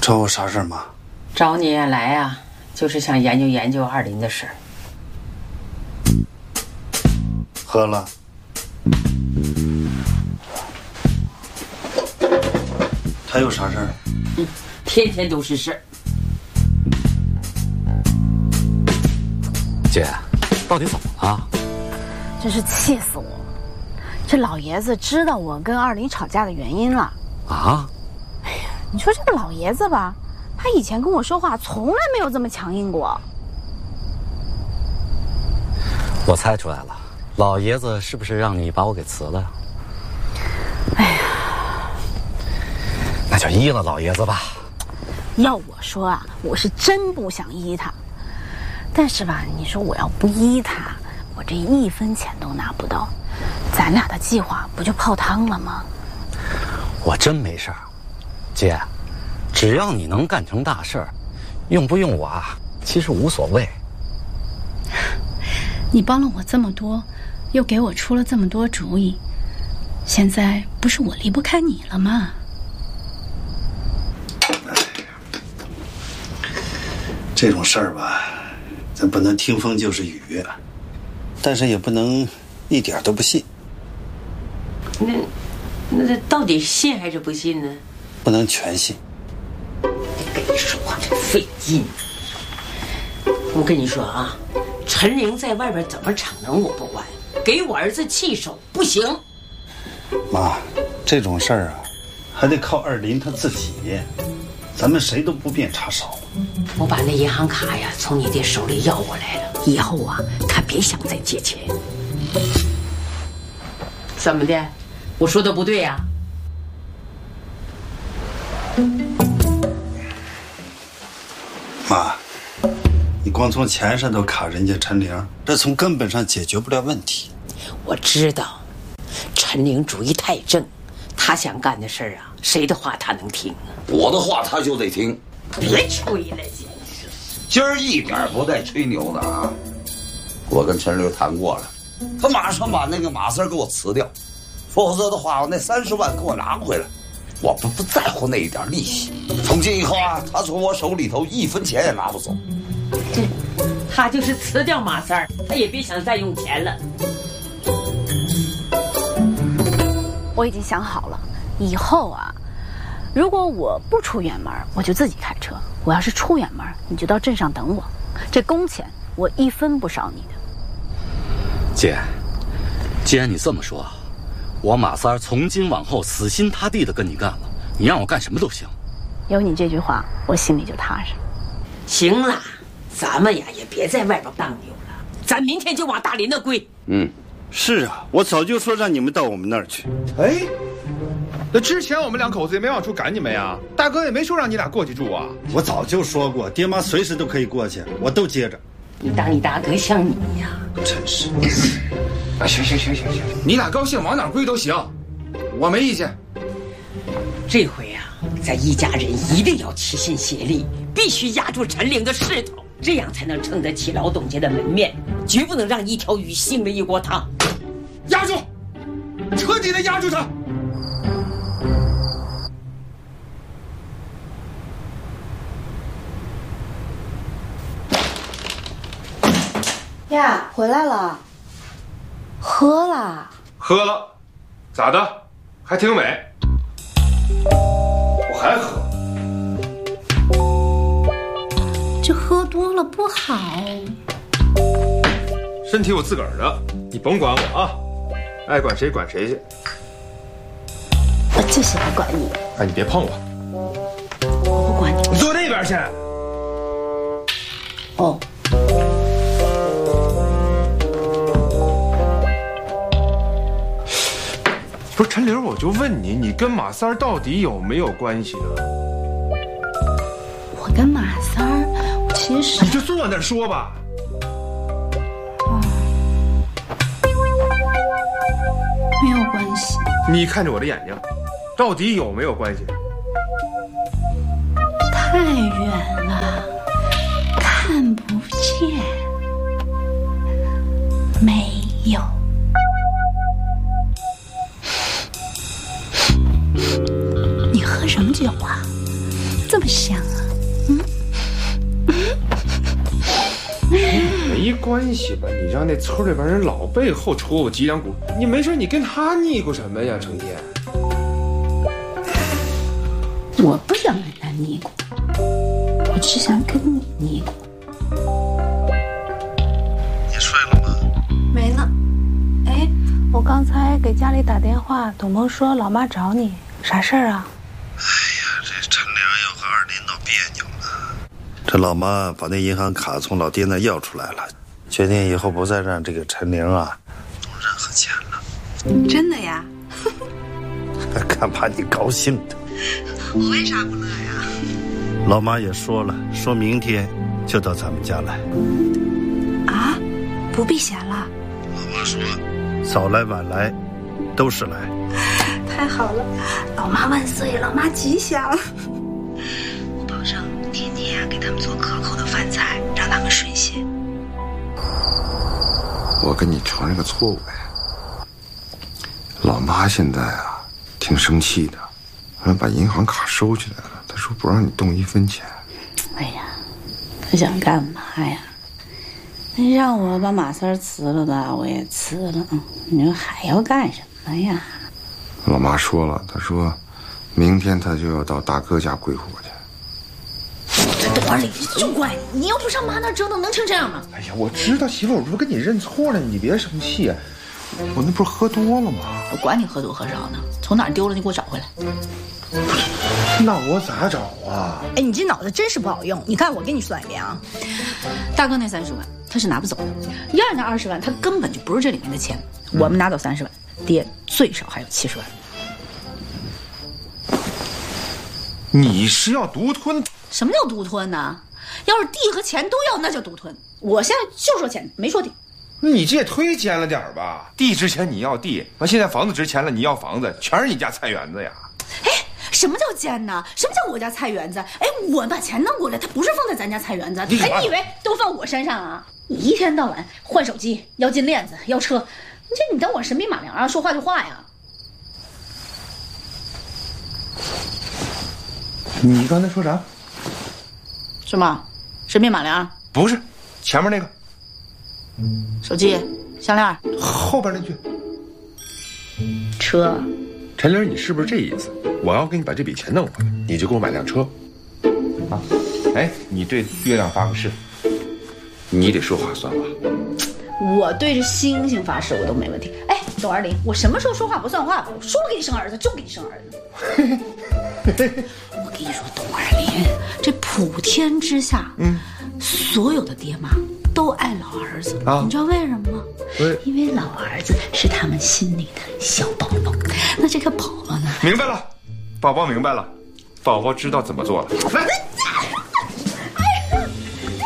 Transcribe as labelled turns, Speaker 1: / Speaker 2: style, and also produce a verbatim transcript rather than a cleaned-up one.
Speaker 1: 找我啥事儿，妈？
Speaker 2: 找你来啊，就是想研究研究二林的事儿。
Speaker 1: 喝了。他有啥事儿？
Speaker 2: 嗯，天天都是事儿。
Speaker 3: 姐，到底怎么了？
Speaker 4: 真是气死我了！这老爷子知道我跟二林吵架的原因了。
Speaker 3: 啊？
Speaker 4: 哎呀，你说这个老爷子吧，他以前跟我说话从来没有这么强硬过。
Speaker 3: 我猜出来了，老爷子是不是让你把我给辞了呀？
Speaker 4: 哎呀，
Speaker 3: 那就依了老爷子吧。
Speaker 4: 要我说啊，我是真不想依他，但是吧，你说我要不依他，我这一分钱都拿不到，咱俩的计划不就泡汤了吗？
Speaker 3: 我真没事儿，姐，只要你能干成大事儿，用不用我啊，其实无所谓。
Speaker 5: 你帮了我这么多，又给我出了这么多主意，现在不是我离不开你了吗？
Speaker 1: 这种事儿吧，咱不能听风就是雨，但是也不能一点都不信。
Speaker 2: 那那这到底信还是不信呢？
Speaker 1: 不能全信。
Speaker 2: 跟你说话真费劲。我跟你说啊，陈玲在外边怎么逞能我不管，给我儿子气手不行。
Speaker 1: 妈，这种事儿啊，还得靠二林他自己，咱们谁都不便插手。
Speaker 2: 我把那银行卡呀从你爹手里要过来了，以后啊，他别想再借钱。怎么的？我说的不对呀？
Speaker 1: 妈，你光从钱上头卡人家陈玲，这从根本上解决不了问题。
Speaker 2: 我知道，陈玲主意太正，他想干的事儿啊，谁的话他能听啊？
Speaker 6: 我的话他就得听。
Speaker 2: 别吹了，简直！
Speaker 6: 今儿一点不带吹牛的啊！我跟陈玲谈过了，他马上把那个马三给我辞掉，否则的话，我那三十万给我拿回来。我不不在乎那一点利息。从今以后啊，他从我手里头一分钱也拿不走。
Speaker 2: 这，他就是辞掉马三儿，他也别想再用钱了。
Speaker 4: 我已经想好了，以后啊，如果我不出远门，我就自己开车；我要是出远门，你就到镇上等我。这工钱我一分不少你的。
Speaker 3: 姐，既然你这么说，我马三儿从今往后死心塌地的跟你干了，你让我干什么都行。
Speaker 4: 有你这句话，我心里就踏实。
Speaker 2: 行了，咱们呀也别在外边荡悠了，咱明天就往大林那归。
Speaker 6: 嗯，
Speaker 1: 是啊，我早就说让你们到我们那儿去。
Speaker 7: 哎，那之前我们两口子也没往出赶你们呀，大哥也没说让你俩过去住啊。
Speaker 1: 我早就说过，爹妈随时都可以过去，我都接着。
Speaker 2: 你当你大哥像你呀？
Speaker 1: 真是。
Speaker 7: 啊，行行行行行，你俩高兴往哪归都行，我没意见。
Speaker 2: 这回啊，咱一家人一定要齐心协力，必须压住陈玲的势头，这样才能撑得起老董家的门面，绝不能让一条鱼腥了一锅汤。
Speaker 7: 压住，彻底的压住他。
Speaker 4: 呀，回来了，喝了，
Speaker 7: 喝了，咋的？还挺美。我还喝。
Speaker 5: 这喝多了不好。
Speaker 7: 身体有自个儿的，你甭管我啊，爱管谁管谁去。
Speaker 4: 我就喜欢管你。
Speaker 7: 哎，你别碰我，
Speaker 4: 我不管你。
Speaker 7: 你坐那边去。
Speaker 4: 哦。
Speaker 7: 不是陈玲，我就问你，你跟马三儿到底有没有关系啊？
Speaker 5: 我跟马三儿，我其实
Speaker 7: 你就坐那儿说吧。
Speaker 5: 没有关系。
Speaker 7: 你看着我的眼睛，到底有没有关系？
Speaker 5: 太远了，看不见。没有。你喝什么酒啊？ 这么香啊？嗯，
Speaker 7: 没关系吧？你让那村里边人老背后戳我脊梁骨，你没事你跟他腻咕什么呀？成天。
Speaker 5: 我不想跟他腻咕，我只想跟你腻咕。
Speaker 1: 你睡了吗？
Speaker 4: 没呢。哎，我刚才给家里打电话，董萌说老妈找你，啥事儿啊？
Speaker 1: 哎呀，这陈玲又和二林闹别扭了。这老妈把那银行卡从老爹那要出来了，决定以后不再让这个陈玲啊动任何钱了。
Speaker 8: 真的呀？
Speaker 1: 看把你高兴的。
Speaker 8: 我为啥不乐呀？
Speaker 1: 老妈也说了，说明天就到咱们家来。
Speaker 8: 啊，不避嫌了？
Speaker 1: 老妈说，早来晚来，都是来。
Speaker 8: 太好了，老妈万岁，老妈吉祥。我保证天天啊给他们做可口的饭菜，让他们顺心。
Speaker 7: 我跟你承认个错误呗。老妈现在啊挺生气的。把银行卡收起来了，他说不让你动一分钱。
Speaker 4: 哎呀，他想干嘛呀？你让我把马三辞了吧，我也辞了。你说还要干什么呀？
Speaker 7: 老妈说了，她说，明天她就要到大哥家归伙去。
Speaker 5: 董二林，就怪你，你又不上妈那折腾，能成这样吗？
Speaker 7: 哎呀，我知道媳妇，我这不跟你认错了，你别生气啊。我那不是喝多了吗？
Speaker 5: 我管你喝多喝少呢，从哪儿丢了你给我找回来。
Speaker 7: 那我咋找啊？
Speaker 8: 哎，你这脑子真是不好用。你看我给你算一遍啊。
Speaker 5: 大哥那三十万他是拿不走的，燕儿那二十万他根本就不是这里面的钱。我们拿走三十万，爹最少还有七十万。
Speaker 7: 你是要独吞？
Speaker 5: 什么叫独吞呢？要是地和钱都要，那叫独吞。我现在就说钱，没说地。
Speaker 7: 你这也忒尖了点吧？地值钱你要地，完现在房子值钱了你要房子，全是你家菜园子呀！
Speaker 5: 哎，什么叫奸呢？什么叫我家菜园子？哎，我把钱弄过来，他不是放在咱家菜园子。哎，你以为都放我身上啊？你一天到晚换手机，要金链子，要车，你这你当我神笔马良啊？说话就话呀！
Speaker 7: 你刚才说啥？
Speaker 5: 什么？神笔马良？
Speaker 7: 不是，前面那个。
Speaker 5: 手机、项链，
Speaker 7: 后边那句。
Speaker 5: 车。
Speaker 7: 陈玲，你是不是这意思？我要给你把这笔钱弄回来，你就给我买辆车。啊，哎，你对月亮发个誓，你得说话算话。
Speaker 5: 我对着星星发誓，我都没问题。哎，董二林，我什么时候说话不算话了？我说给你生儿子就给你生儿子。我跟你说，董二林，这普天之下，嗯，所有的爹妈都爱老儿子啊！你知道为什么吗？因为老儿子是他们心里的小宝宝。那这个宝宝呢？
Speaker 7: 明白了，宝宝明白了，宝宝知道怎么做了。来。